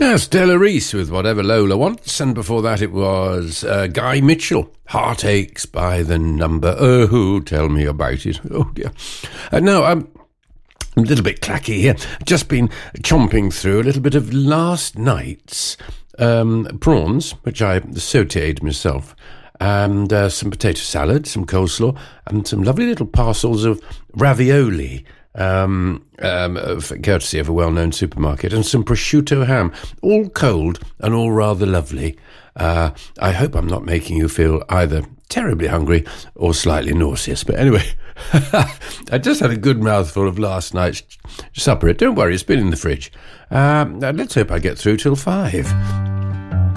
Stella Reese with Whatever Lola Wants, and before that it was Guy Mitchell, Heartaches by the Number. Oh, tell me about it. Oh, dear. No, I'm a little bit clacky here. Just been chomping through a little bit of last night's prawns, which I sautéed myself, and some potato salad, some coleslaw, and some lovely little parcels of ravioli, courtesy of a well-known supermarket, and some prosciutto ham, all cold and all rather lovely. I hope I'm not making you feel either terribly hungry or slightly nauseous, but anyway, I just had a good mouthful of last night's supper. Don't worry, it's been in the fridge. Let's hope I get through till 5.